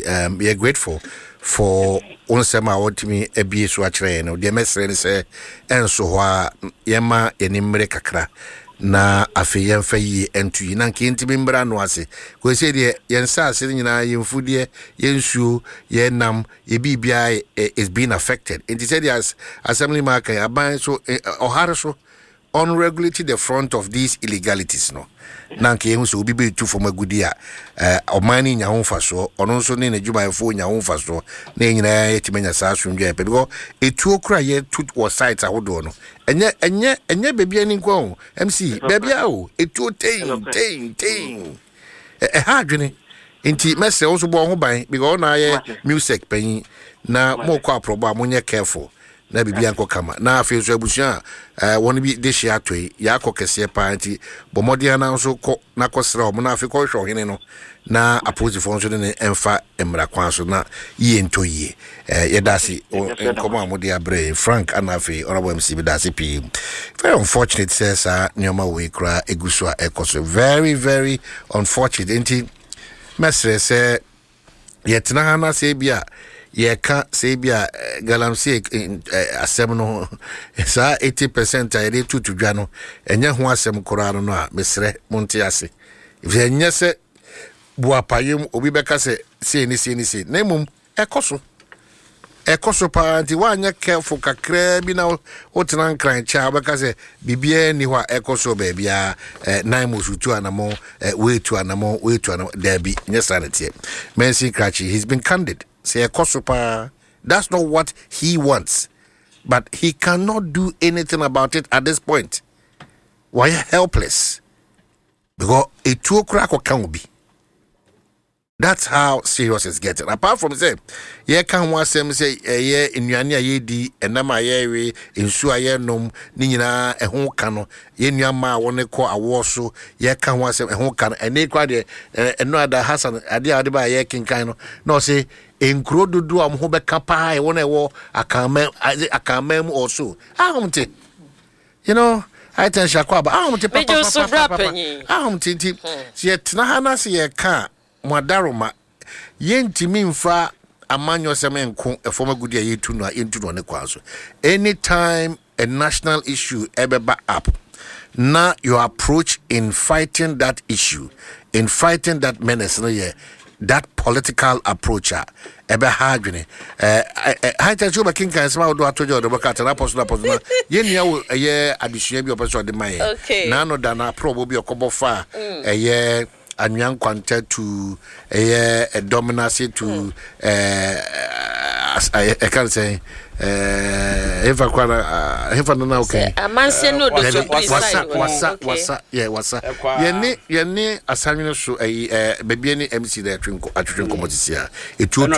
we are grateful for onsema what me ebie so akere no de mesre ne se enso ho a yema yenimre kakra na afi yemfa yi entu yi na nke ntimi mbra no ase ko se de yensa ase nyina yemfudie yensuo yenam yebibia is being affected. It said as assembly market aban so ohare so unregulated the front of these illegalities no na nke hu so obi tu for magudi a omani nya ho faso ono so ne adwumayefo nya ho faso na nyina yetimanya saa asundwe pe because etuo kura ye tu wo site ahodo no enye bebia ni nko MC bebia o etuo ten ha adwene nti messe wo so bo ho ban because na ye music pan na mo kwa proba mo nye careful na bibia nko kama na afi so abusia woni bi de hia toyi ya kokese panti bomodia na so ko na kosra o na afi ko hwo hene no na approach fon so ne emfa emra kwan so na ye ntoyi yedasi nkomo amodi abre Frank anafi honorable MC bidasi p very unfortunate says nyoma we kra eguso ekoso very very unfortunate enti mesre se yetna hana se bia yeka say bia galamsey asem no sa 80% ayre tutu dwa no enye ho asem kora no a mesre monte ase if enye se buapayem obi beka se ni na mum ekoso pa anti wanya careful kakra bi na otena nkran cha beka se bibia ni ho ekoso ba bia nine musutu anamo we tu anamo there be nyesanete Mensi Krachi, he's been candid. Say Kosopa, that's not what he wants, but he cannot do anything about it at this point. Why helpless? Because a two crack can be. That's how serious it's getting. Apart from say, yeah, can one say yeah in Yania Yedi and Nama Yewe in Suaya Nom Nina a home cano, Yenyama one call a warso, yeah, can one say a home can and they cried and no other Hassan Adia Adiba Yakin Kano, no say in Crodo do am hobe capa, one a war a camem or so. You know, I tell Shakwaba, yet Nahana see a car. Mwadaroma yentimi mfa amanyo semenko e former good year to no into no kwaso anytime a national issue ebeba up now your approach in fighting that issue in fighting that menace no yeah that political approach ebe hadwene I tell you king kan sama do atojo do baka tana apostle yenia wo ye adisua bi opeso de man na no da na probo bi okobofa Anyan Quanta to a dominacy to I can't say if I okay. A man say no what's Yenny assignment so a baby any MC there trinko at trinko motisia. It to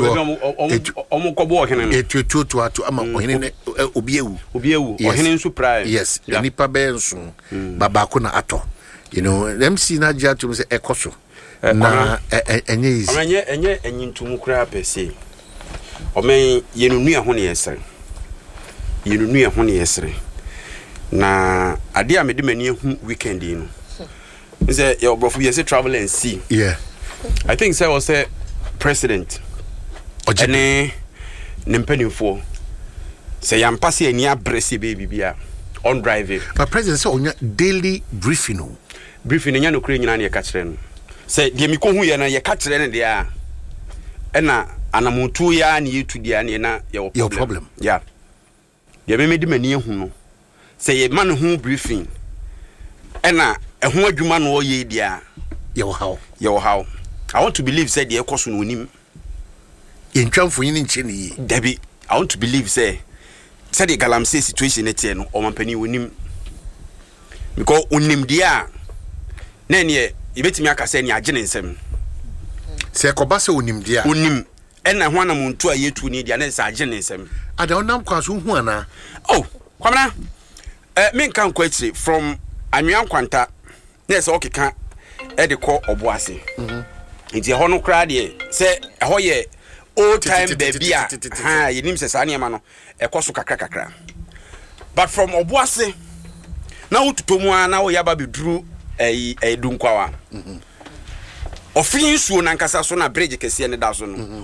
ama obieu or hinin surprise. Yes, nipa benson babakuna ato. You know, them see na judge to say ekoso na enye enyintumu kra pese o men yenunu ho ne yesere na ade a mede mani hu weekend yi no say your brofo be say travel and see. Yeah, I think say was say president ene nempanifo say yam pass ani abrese baby bia on driving but president say onya daily briefing nya no kure nyina na ye ka kire no say de mi ko hu ye na ye ka kire ne de a na anamutu ya na yetu de na na your problem yeah ye me di mani hu no say ye man hu briefing na ehu adwuma no ye de a your how I want to believe say de ekoso no onim entwamfo yin nche ne yi dabi I want to believe say the galamsey situation etie no o mampani onim because onim dia na ne ibetimi aka say ne agene nsem se koba se onim dia onim ena ho na muntu ayetu ni dia na se agene nsem ada onam kwaso hu ana oh kwamna me kan kwatire from anwan kwanta na se okeka e de ko oboase nti ho no kra de se ho ye old time baby ha yenim se sa niam no ekoso kakra but from oboase na ututomu na wo yaba beduru dunkwawa ofin suo na nkasa so na bridge kese ne da so no